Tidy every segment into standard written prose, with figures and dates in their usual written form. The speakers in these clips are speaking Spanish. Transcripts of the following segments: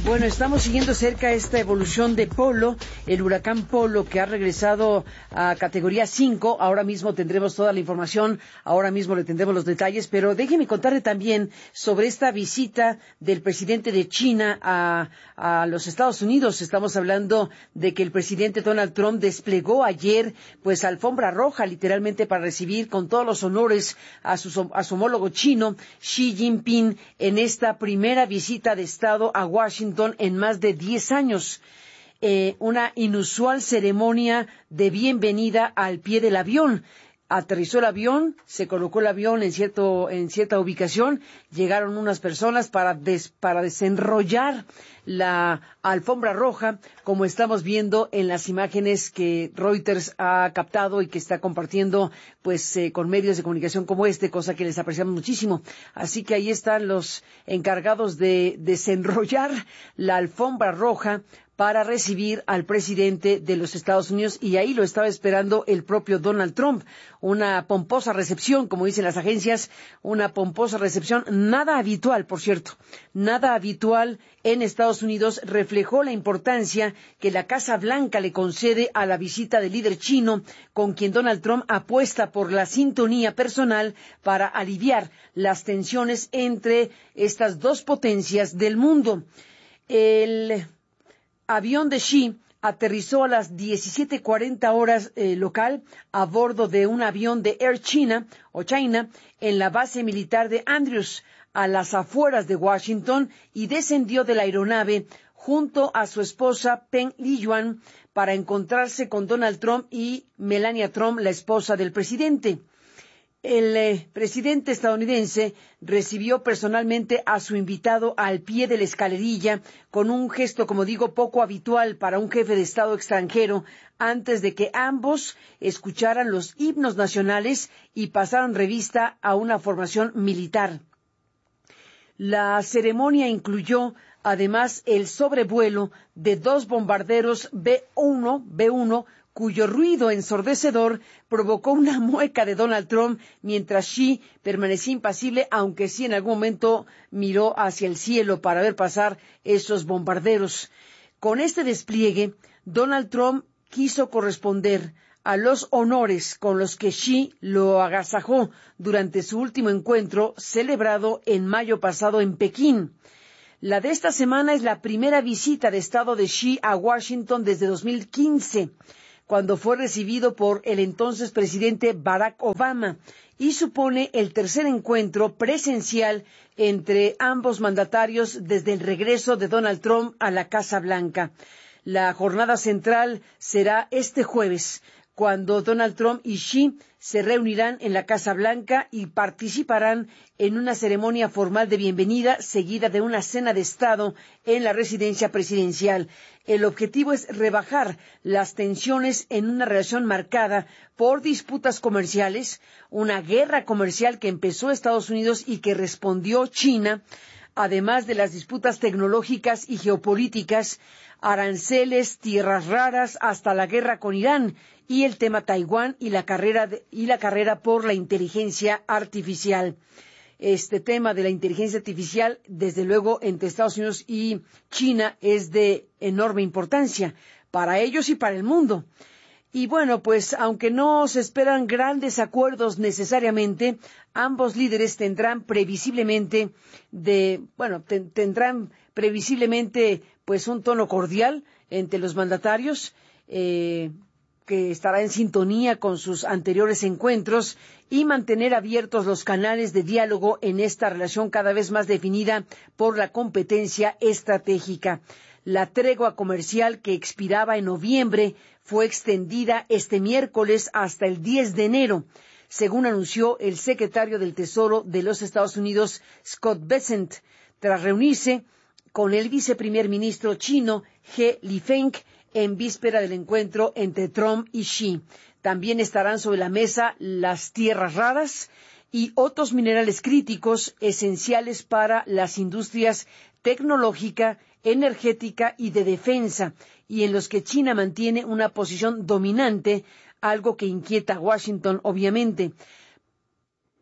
Bueno, estamos siguiendo cerca esta evolución de Polo, el huracán Polo que ha regresado a categoría 5. Ahora mismo tendremos toda la información, ahora mismo le tendremos los detalles, pero déjeme contarle también sobre esta visita del presidente de China a los Estados Unidos. Estamos hablando de que el presidente Donald Trump desplegó ayer, pues, alfombra roja, literalmente, para recibir con todos los honores a su homólogo chino, Xi Jinping, en esta primera visita de Estado a Washington en más de 10 años. Una inusual ceremonia de bienvenida al pie del avión. Aterrizó el avión, se colocó el avión en cierta ubicación, llegaron unas personas para desenrollar la alfombra roja, como estamos viendo en las imágenes que Reuters ha captado y que está compartiendo, pues, con medios de comunicación como cosa que les apreciamos muchísimo. Así que ahí están los encargados de desenrollar la alfombra roja para recibir al presidente de los Estados Unidos, y ahí lo estaba esperando el propio Donald Trump. Una pomposa recepción, como dicen las agencias, una pomposa recepción, nada habitual, por cierto, nada habitual en Estados Unidos. Reflejó la importancia que la Casa Blanca le concede a la visita del líder chino, con quien Donald Trump apuesta por la sintonía personal para aliviar las tensiones entre estas dos potencias del mundo. El avión de Xi aterrizó a las 17:40 horas local a bordo de un avión de Air China en la base militar de Andrews, a las afueras de Washington, y descendió de la aeronave junto a su esposa Peng Liyuan para encontrarse con Donald Trump y Melania Trump, la esposa del presidente. El presidente estadounidense recibió personalmente a su invitado al pie de la escalerilla, con un gesto, como digo, poco habitual para un jefe de Estado extranjero, antes de que ambos escucharan los himnos nacionales y pasaran revista a una formación militar. La ceremonia incluyó además el sobrevuelo de dos bombarderos B-1, cuyo ruido ensordecedor provocó una mueca de Donald Trump, mientras Xi permanecía impasible, aunque sí en algún momento miró hacia el cielo para ver pasar esos bombarderos. Con este despliegue, Donald Trump quiso corresponder a los honores con los que Xi lo agasajó durante su último encuentro, celebrado en mayo pasado en Pekín. La de esta semana es la primera visita de Estado de Xi a Washington desde 2015. Cuando fue recibido por el entonces presidente Barack Obama, y supone el tercer encuentro presencial entre ambos mandatarios desde el regreso de Donald Trump a la Casa Blanca. La jornada central será este jueves, cuando Donald Trump y Xi se reunirán en la Casa Blanca y participarán en una ceremonia formal de bienvenida, seguida de una cena de Estado en la residencia presidencial. El objetivo es rebajar las tensiones en una relación marcada por disputas comerciales, una guerra comercial que empezó Estados Unidos y que respondió China, además de las disputas tecnológicas y geopolíticas, aranceles, tierras raras, hasta la guerra con Irán, y el tema Taiwán y la carrera por la inteligencia artificial. Este tema de la inteligencia artificial, desde luego, entre Estados Unidos y China, es de enorme importancia para ellos y para el mundo. Y bueno, pues aunque no se esperan grandes acuerdos necesariamente, ambos líderes tendrán previsiblemente pues un tono cordial entre los mandatarios, que estará en sintonía con sus anteriores encuentros, y mantener abiertos los canales de diálogo en esta relación cada vez más definida por la competencia estratégica. La tregua comercial, que expiraba en noviembre, fue extendida este miércoles hasta el 10 de enero, según anunció el secretario del Tesoro de los Estados Unidos, Scott Bessent, tras reunirse con el viceprimer ministro chino, He Lifeng, en víspera del encuentro entre Trump y Xi. También estarán sobre la mesa las tierras raras y otros minerales críticos esenciales para las industrias tecnológica, energética y de defensa, y en los que China mantiene una posición dominante, algo que inquieta a Washington, obviamente.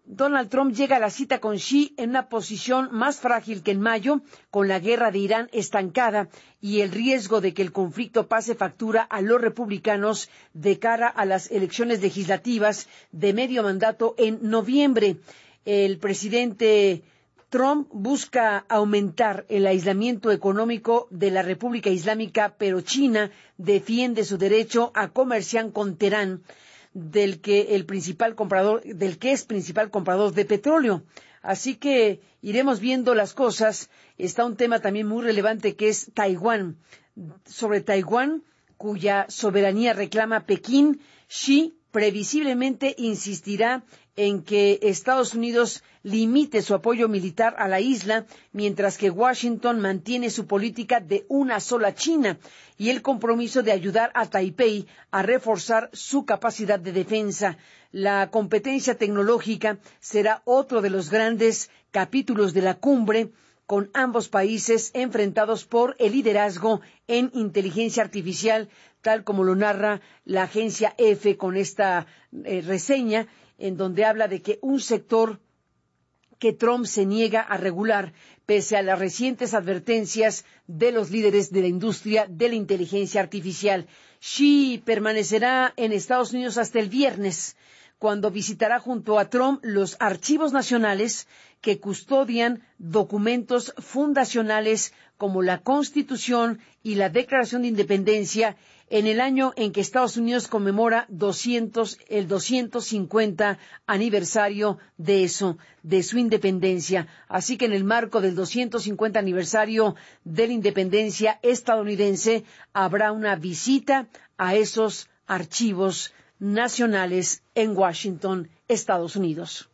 Donald Trump llega a la cita con Xi en una posición más frágil que en mayo, con la guerra de Irán estancada y el riesgo de que el conflicto pase factura a los republicanos de cara a las elecciones legislativas de medio mandato en noviembre. El presidente Trump busca aumentar el aislamiento económico de la República Islámica, pero China defiende su derecho a comerciar con Teherán, del que es principal comprador de petróleo. Así que iremos viendo las cosas. Está un tema también muy relevante que es Taiwán. Sobre Taiwán, cuya soberanía reclama Pekín, Xi previsiblemente insistirá en que Estados Unidos limite su apoyo militar a la isla, mientras que Washington mantiene su política de una sola China y el compromiso de ayudar a Taipei a reforzar su capacidad de defensa. La competencia tecnológica será otro de los grandes capítulos de la cumbre, con ambos países enfrentados por el liderazgo en inteligencia artificial, tal como lo narra la agencia EFE con esta reseña, en donde habla de que un sector que Trump se niega a regular, pese a las recientes advertencias de los líderes de la industria de la inteligencia artificial. Xi permanecerá en Estados Unidos hasta el viernes, cuando visitará junto a Trump los archivos nacionales que custodian documentos fundacionales como la Constitución y la Declaración de Independencia, en el año en que Estados Unidos conmemora el 250 aniversario de su independencia. Así que en el marco del 250 aniversario de la independencia estadounidense habrá una visita a esos archivos nacionales en Washington, Estados Unidos.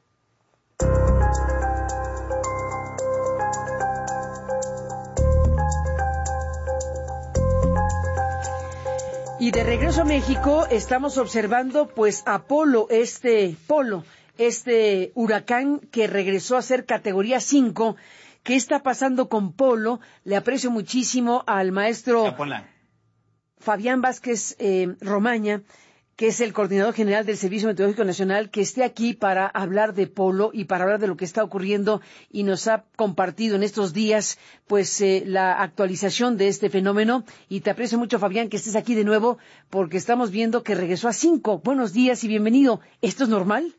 Y de regreso a México, estamos observando pues a Polo, este huracán que regresó a ser categoría 5. ¿Qué está pasando con Polo? Le aprecio muchísimo al maestro Fabián Vázquez Romaña, que es el coordinador general del Servicio Meteorológico Nacional, que esté aquí para hablar de Polo y para hablar de lo que está ocurriendo, y nos ha compartido en estos días pues la actualización de este fenómeno. Y te aprecio mucho, Fabián, que estés aquí de nuevo, porque estamos viendo que regresó a 5. Buenos días y bienvenido. ¿Esto es normal?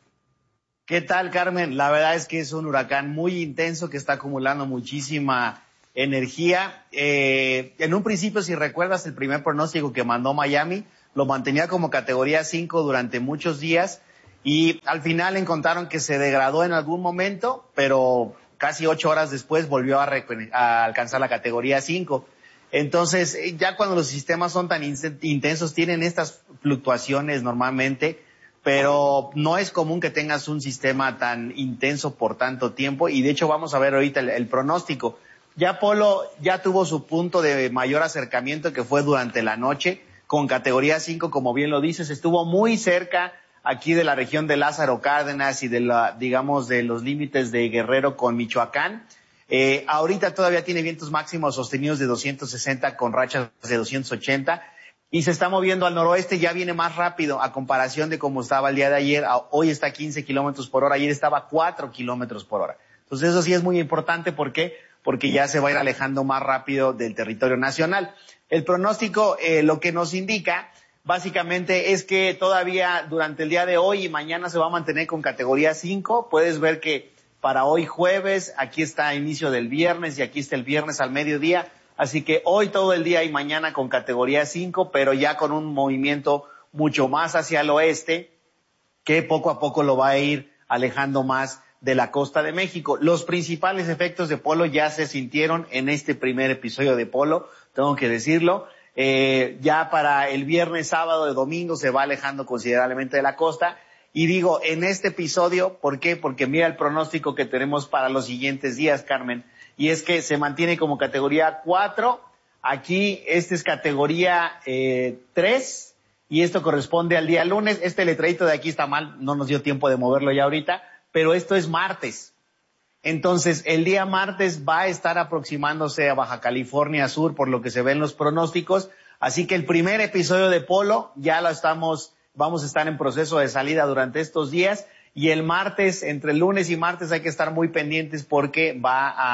¿Qué tal, Carmen? La verdad es que es un huracán muy intenso que está acumulando muchísima energía. En un principio, si recuerdas, el primer pronóstico que mandó Miami lo mantenía como categoría 5 durante muchos días, y al final encontraron que se degradó en algún momento, pero casi 8 horas después volvió a alcanzar la categoría 5. Entonces, ya cuando los sistemas son tan intensos, tienen estas fluctuaciones normalmente, pero no es común que tengas un sistema tan intenso por tanto tiempo, y de hecho vamos a ver ahorita el pronóstico. Ya Polo ya tuvo su punto de mayor acercamiento, que fue durante la noche, con categoría 5, como bien lo dices. Estuvo muy cerca aquí de la región de Lázaro Cárdenas y de los límites de Guerrero con Michoacán. Ahorita todavía tiene vientos máximos sostenidos de 260 con rachas de 280, y se está moviendo al noroeste. Ya viene más rápido a comparación de cómo estaba el día de ayer. Hoy está a 15 kilómetros por hora, ayer estaba a 4 kilómetros por hora. Entonces eso sí es muy importante. ¿Por qué? Porque ya se va a ir alejando más rápido del territorio nacional. El pronóstico lo que nos indica básicamente es que todavía durante el día de hoy y mañana se va a mantener con categoría 5. Puedes ver que para hoy jueves, aquí está inicio del viernes y aquí está el viernes al mediodía. Así que hoy todo el día y mañana con categoría 5, pero ya con un movimiento mucho más hacia el oeste, que poco a poco lo va a ir alejando más de la costa de México. Los principales efectos de Polo ya se sintieron en este primer episodio de Polo, tengo que decirlo. Ya para el viernes, sábado y domingo se va alejando considerablemente de la costa. Y digo, en este episodio, ¿por qué? Porque mira el pronóstico que tenemos para los siguientes días, Carmen, y es que se mantiene como categoría 4. Aquí este es categoría 3, y esto corresponde al día lunes. Este letradito de aquí está mal, no nos dio tiempo de moverlo ya ahorita, pero esto es martes. Entonces, el día martes va a estar aproximándose a Baja California Sur, por lo que se ven los pronósticos. Así que el primer episodio de Polo ya vamos a estar en proceso de salida durante estos días. Y el martes, entre el lunes y martes hay que estar muy pendientes porque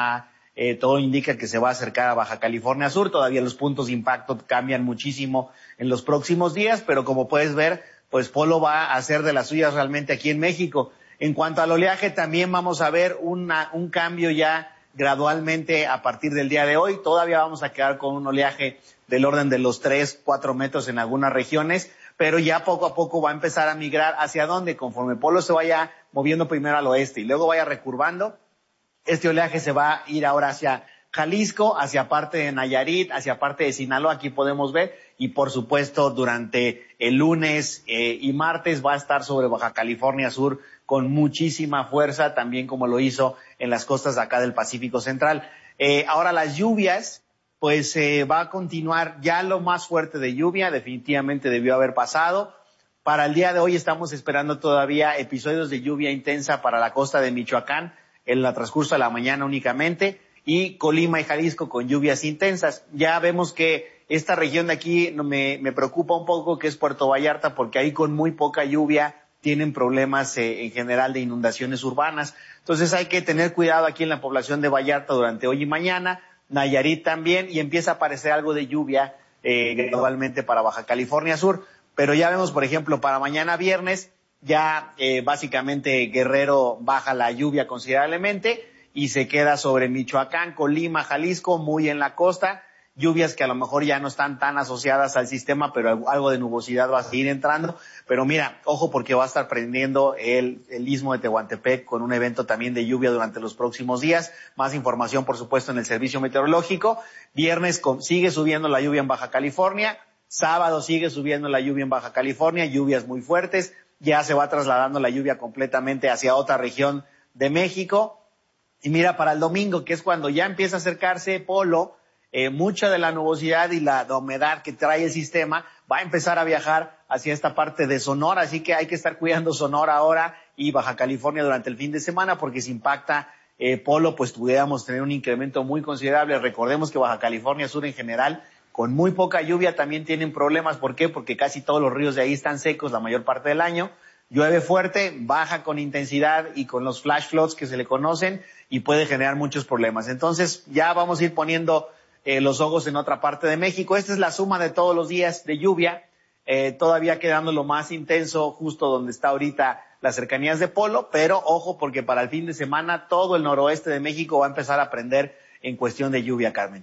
todo indica que se va a acercar a Baja California Sur. Todavía los puntos de impacto cambian muchísimo en los próximos días, pero como puedes ver, pues Polo va a hacer de las suyas realmente aquí en México. En cuanto al oleaje, también vamos a ver un cambio ya gradualmente a partir del día de hoy. Todavía vamos a quedar con un oleaje del orden de los 3, 4 metros en algunas regiones, pero ya poco a poco va a empezar a migrar. ¿Hacia dónde? Conforme Polo se vaya moviendo primero al oeste y luego vaya recurvando, este oleaje se va a ir ahora hacia Jalisco, hacia parte de Nayarit, hacia parte de Sinaloa, aquí podemos ver, y por supuesto durante el lunes y martes va a estar sobre Baja California Sur con muchísima fuerza, también como lo hizo en las costas de acá del Pacífico Central. Ahora las lluvias, pues va a continuar ya lo más fuerte de lluvia, definitivamente debió haber pasado. Para el día de hoy estamos esperando todavía episodios de lluvia intensa para la costa de Michoacán, en el transcurso de la mañana únicamente, y Colima y Jalisco con lluvias intensas. Ya vemos que esta región de aquí me preocupa un poco, que es Puerto Vallarta, porque ahí con muy poca lluvia tienen problemas en general de inundaciones urbanas. Entonces hay que tener cuidado aquí en la población de Vallarta durante hoy y mañana, Nayarit también, y empieza a aparecer algo de lluvia gradualmente para Baja California Sur. Pero ya vemos, por ejemplo, para mañana viernes, ya básicamente Guerrero baja la lluvia considerablemente y se queda sobre Michoacán, Colima, Jalisco, muy en la costa, lluvias que a lo mejor ya no están tan asociadas al sistema, pero algo de nubosidad va a seguir entrando. Pero mira, ojo, porque va a estar prendiendo el istmo de Tehuantepec con un evento también de lluvia durante los próximos días. Más información, por supuesto, en el servicio meteorológico. Viernes sigue subiendo la lluvia en Baja California, sábado sigue subiendo la lluvia en Baja California, lluvias muy fuertes. Ya se va trasladando la lluvia completamente hacia otra región de México. Y mira, para el domingo, que es cuando ya empieza a acercarse Polo, mucha de la nubosidad y la humedad que trae el sistema va a empezar a viajar hacia esta parte de Sonora, así que hay que estar cuidando Sonora ahora y Baja California durante el fin de semana, porque si impacta Polo, pues pudiéramos tener un incremento muy considerable. Recordemos que Baja California Sur en general, con muy poca lluvia también tienen problemas. ¿Por qué? Porque casi todos los ríos de ahí están secos la mayor parte del año. Llueve fuerte, baja con intensidad y con los flash floods que se le conocen y puede generar muchos problemas. Entonces ya vamos a ir poniendo los ojos en otra parte de México. Esta es la suma de todos los días de lluvia, todavía quedando lo más intenso justo donde está ahorita las cercanías de Polo, pero ojo porque para el fin de semana todo el noroeste de México va a empezar a prender en cuestión de lluvia, Carmen.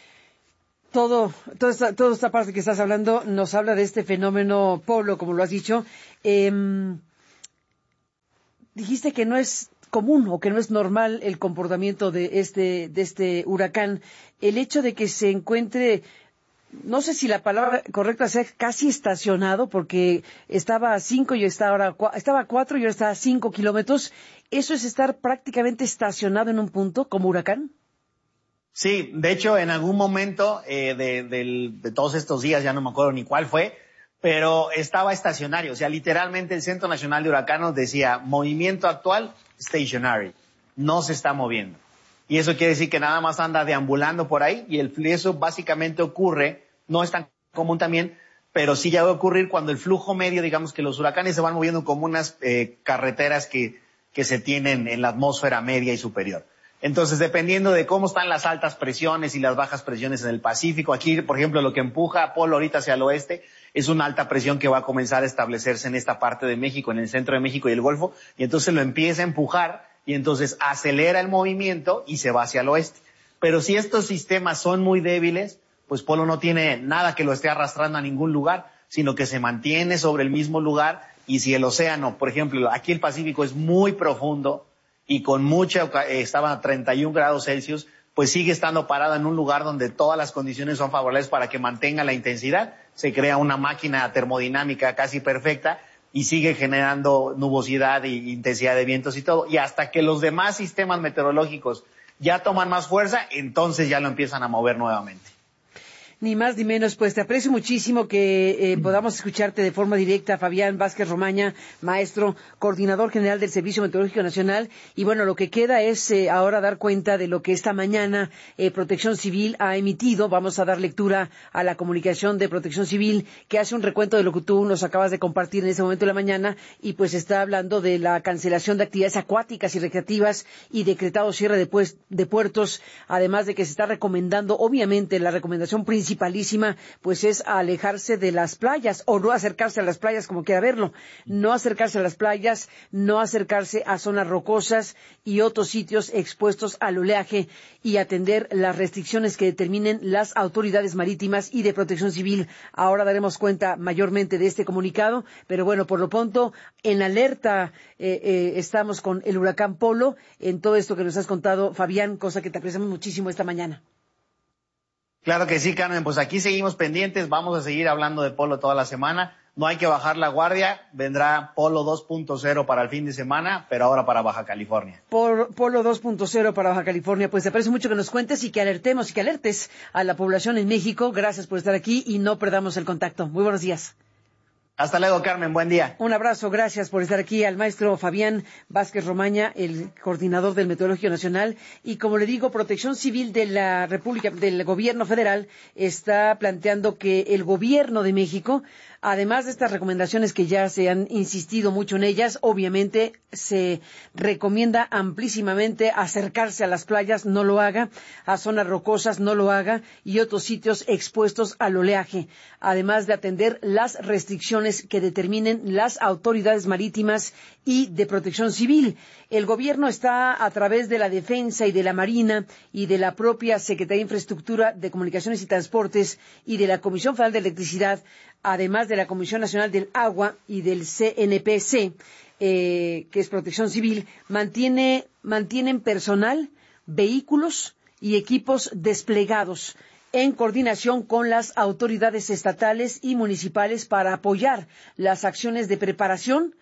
Toda esta parte que estás hablando nos habla de este fenómeno Polo, como lo has dicho. Dijiste que no es común o que no es normal el comportamiento de este huracán. El hecho de que se encuentre, no sé si la palabra correcta sea casi estacionado, porque estaba a 5 y estaba a 4 y ahora está a 5 kilómetros. ¿Eso es estar prácticamente estacionado en un punto como huracán? Sí, de hecho, en algún momento de todos estos días, ya no me acuerdo ni cuál fue, pero estaba estacionario. O sea, literalmente el Centro Nacional de Huracanes decía, movimiento actual, stationary, no se está moviendo. Y eso quiere decir que nada más anda deambulando por ahí, y eso básicamente ocurre, no es tan común también, pero sí ya va a ocurrir cuando el flujo medio, digamos que los huracanes se van moviendo como unas carreteras que se tienen en la atmósfera media y superior. Entonces, dependiendo de cómo están las altas presiones y las bajas presiones en el Pacífico, aquí, por ejemplo, lo que empuja a Polo ahorita hacia el oeste es una alta presión que va a comenzar a establecerse en esta parte de México, en el centro de México y el Golfo, y entonces lo empieza a empujar y entonces acelera el movimiento y se va hacia el oeste. Pero si estos sistemas son muy débiles, pues Polo no tiene nada que lo esté arrastrando a ningún lugar, sino que se mantiene sobre el mismo lugar. Y si el océano, por ejemplo, aquí el Pacífico es muy profundo, y con estaba a 31 grados Celsius, pues sigue estando parada en un lugar donde todas las condiciones son favorables para que mantenga la intensidad. Se crea una máquina termodinámica casi perfecta y sigue generando nubosidad e intensidad de vientos y todo. Y hasta que los demás sistemas meteorológicos ya toman más fuerza, entonces ya lo empiezan a mover nuevamente. Ni más ni menos, pues te aprecio muchísimo que podamos escucharte de forma directa, Fabián Vázquez Romaña, maestro, coordinador general del Servicio Meteorológico Nacional. Y bueno, lo que queda es ahora dar cuenta de lo que esta mañana Protección Civil ha emitido. Vamos a dar lectura a la comunicación de Protección Civil, que hace un recuento de lo que tú nos acabas de compartir en ese momento de la mañana, y pues está hablando de la cancelación de actividades acuáticas y recreativas y decretado cierre de puertos, además de que se está recomendando, obviamente, la recomendación principalísima, pues es alejarse de las playas, o no acercarse a las playas, como quiera verlo, no acercarse a las playas, no acercarse a zonas rocosas y otros sitios expuestos al oleaje, y atender las restricciones que determinen las autoridades marítimas y de Protección Civil. Ahora daremos cuenta mayormente de este comunicado, pero bueno, por lo pronto, en alerta estamos con el huracán Polo, en todo esto que nos has contado, Fabián, cosa que te apreciamos muchísimo esta mañana. Claro que sí, Carmen, pues aquí seguimos pendientes, vamos a seguir hablando de Polo toda la semana, no hay que bajar la guardia, vendrá Polo 2.0 para el fin de semana, pero ahora para Baja California. Polo 2.0 para Baja California, pues te aprecio mucho que nos cuentes y que alertemos y que alertes a la población en México. Gracias por estar aquí y no perdamos el contacto. Muy buenos días. Hasta luego, Carmen, buen día. Un abrazo, gracias por estar aquí al maestro Fabián Vázquez Romaña, el coordinador del Meteorológico Nacional. Y como le digo, Protección Civil de la República, del Gobierno Federal, está planteando que el Gobierno de México, además de estas recomendaciones que ya se han insistido mucho en ellas, obviamente se recomienda amplísimamente acercarse a las playas, no lo haga, a zonas rocosas, no lo haga, y otros sitios expuestos al oleaje, además de atender las restricciones que determinen las autoridades marítimas y de Protección Civil. El gobierno está, a través de la Defensa y de la Marina y de la propia Secretaría de Infraestructura de Comunicaciones y Transportes y de la Comisión Federal de Electricidad, además de la Comisión Nacional del Agua y del CNPC, que es Protección Civil, mantienen personal, vehículos y equipos desplegados en coordinación con las autoridades estatales y municipales para apoyar las acciones de preparación,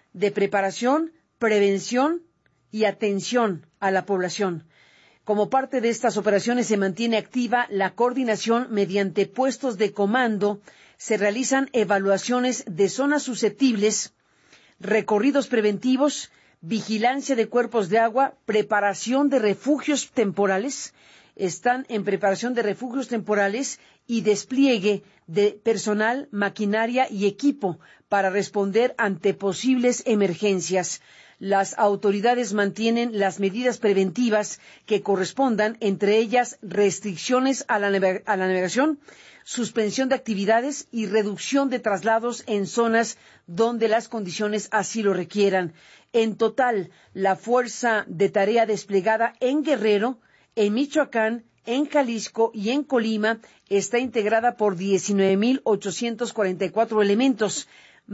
prevención y atención a la población. Como parte de estas operaciones se mantiene activa la coordinación mediante puestos de comando, se realizan evaluaciones de zonas susceptibles, recorridos preventivos, vigilancia de cuerpos de agua, preparación de refugios temporales, están en preparación de refugios temporales y despliegue de personal, maquinaria y equipo para responder ante posibles emergencias. Las autoridades mantienen las medidas preventivas que correspondan, entre ellas restricciones a la navegación, suspensión de actividades y reducción de traslados en zonas donde las condiciones así lo requieran. En total, la fuerza de tarea desplegada en Guerrero, en Michoacán, en Jalisco y en Colima está integrada por 19,844 elementos,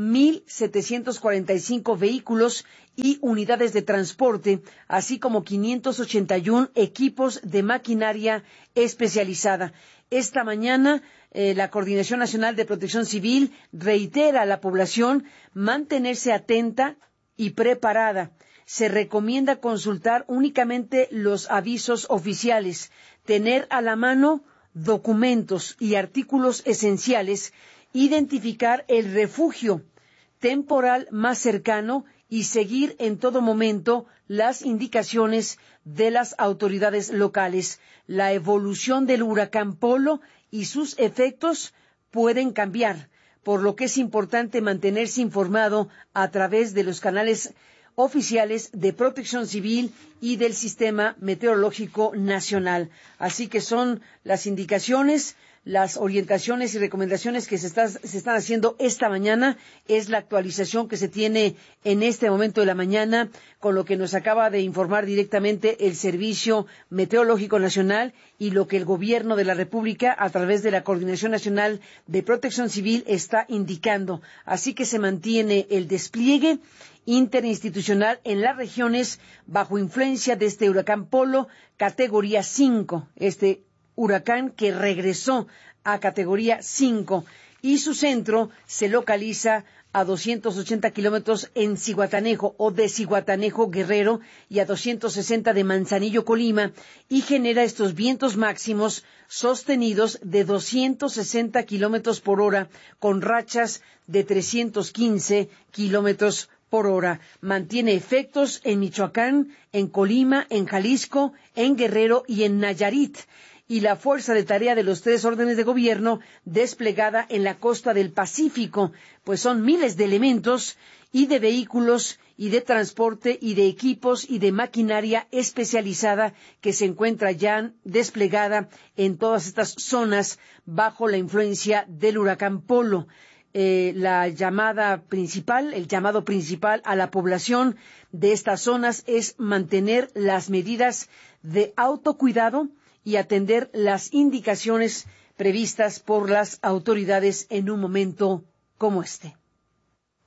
1,745 vehículos y unidades de transporte, así como 581 equipos de maquinaria especializada. Esta mañana, la Coordinación Nacional de Protección Civil reitera a la población mantenerse atenta y preparada. Se recomienda consultar únicamente los avisos oficiales, tener a la mano documentos y artículos esenciales, identificar el refugio temporal más cercano y seguir en todo momento las indicaciones de las autoridades locales. La evolución del huracán Polo y sus efectos pueden cambiar, por lo que es importante mantenerse informado a través de los canales oficiales de Protección Civil y del Sistema Meteorológico Nacional. Así que son las indicaciones, las orientaciones y recomendaciones que se están haciendo esta mañana. Es la actualización que se tiene en este momento de la mañana, con lo que nos acaba de informar directamente el Servicio Meteorológico Nacional y lo que el Gobierno de la República, a través de la Coordinación Nacional de Protección Civil, está indicando. Así que se mantiene el despliegue interinstitucional en las regiones bajo influencia de este huracán Polo, categoría 5, este huracán que regresó a categoría 5. y su centro se localiza a 280 kilómetros en Zihuatanejo o de Zihuatanejo, Guerrero, y a 260 de Manzanillo, Colima, y genera estos vientos máximos sostenidos de 260 kilómetros por hora con rachas de 315 kilómetros por hora. Mantiene efectos en Michoacán, en Colima, en Jalisco, en Guerrero y en Nayarit. Y la fuerza de tarea de los 3 órdenes de gobierno desplegada en la costa del Pacífico, pues son miles de elementos y de vehículos y de transporte y de equipos y de maquinaria especializada que se encuentra ya desplegada en todas estas zonas bajo la influencia del huracán Polo. El llamado principal a la población de estas zonas es mantener las medidas de autocuidado y atender las indicaciones previstas por las autoridades en un momento como este.